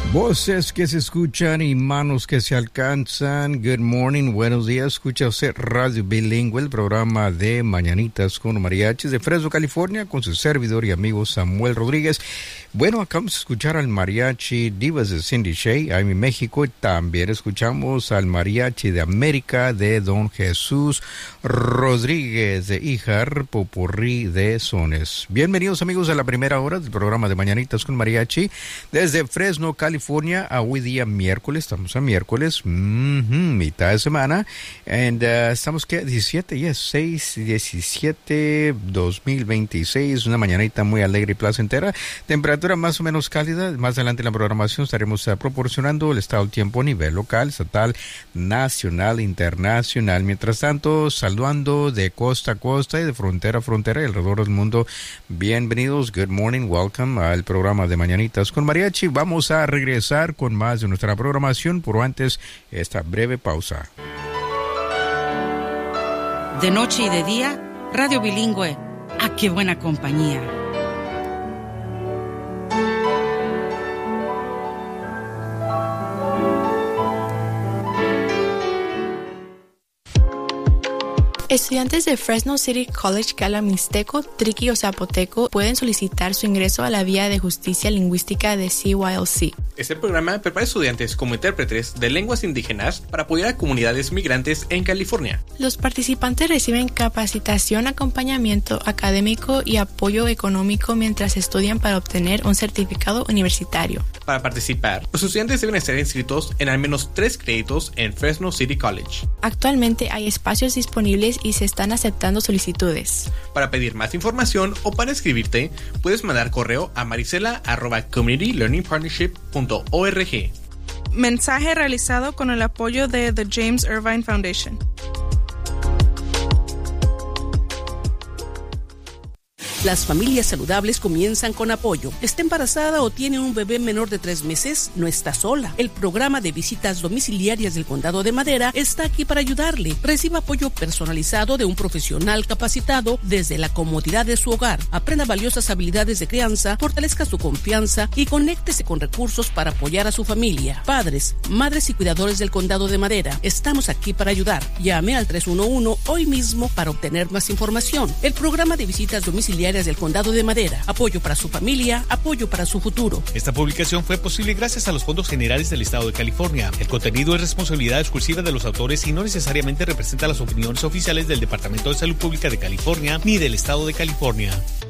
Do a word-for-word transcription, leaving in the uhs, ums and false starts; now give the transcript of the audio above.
Voces que se escuchan y manos que se alcanzan. Good morning, buenos días. Escucha usted Radio Bilingüe, el programa de Mañanitas con Mariachis de Fresno, California, con su servidor y amigo Samuel Rodríguez. Bueno, acabamos de escuchar al mariachi Divas de Cindy Shay, ahí en México. También escuchamos al mariachi de América de Don Jesús Rodríguez de Híjar, Popurrí de Sones. Bienvenidos, amigos, a la primera hora del programa de Mañanitas con Mariachi desde Fresno, California, a hoy día miércoles. Estamos a miércoles, mm-hmm, mitad de semana. And uh, estamos que diecisiete, yes, seis, diecisiete, dos mil veintiséis, una mañanita muy alegre y placentera. Temperatura más o menos cálida. Más adelante en la programación estaremos uh, proporcionando el estado del tiempo a nivel local, estatal, nacional, internacional. Mientras tanto, saludando de costa a costa y de frontera a frontera y alrededor del mundo. Bienvenidos, good morning, welcome al programa de Mañanitas con Mariachi. Vamos a regresar con más de nuestra programación, pero antes esta breve pausa. De noche y de día, Radio Bilingüe. ¡Ah, qué buena compañía! Estudiantes de Fresno City College Cala Mixteco, Triqui o Zapoteco pueden solicitar su ingreso a la Vía de Justicia Lingüística de C Y L C. Este programa prepara estudiantes como intérpretes de lenguas indígenas para apoyar a comunidades migrantes en California. Los participantes reciben capacitación, acompañamiento académico y apoyo económico mientras estudian para obtener un certificado universitario. Para participar, los estudiantes deben estar inscritos en al menos tres créditos en Fresno City College. Actualmente hay espacios disponibles y se están aceptando solicitudes. Para pedir más información o para inscribirte, puedes mandar correo a marisela arroba community learning partnership punto org. Mensaje realizado con el apoyo de The James Irvine Foundation. Las familias saludables comienzan con apoyo. ¿Está embarazada o tiene un bebé menor de tres meses? No está sola. El programa de visitas domiciliarias del Condado de Madera está aquí para ayudarle. Reciba apoyo personalizado de un profesional capacitado desde la comodidad de su hogar. Aprenda valiosas habilidades de crianza, fortalezca su confianza y conéctese con recursos para apoyar a su familia. Padres, madres y cuidadores del Condado de Madera, estamos aquí para ayudar. Llame al tres uno uno hoy mismo para obtener más información. El programa de visitas domiciliarias del Condado de Madera. Apoyo para su familia, apoyo para su futuro. Esta publicación fue posible gracias a los fondos generales del Estado de California. El contenido es responsabilidad exclusiva de los autores y no necesariamente representa las opiniones oficiales del Departamento de Salud Pública de California ni del Estado de California.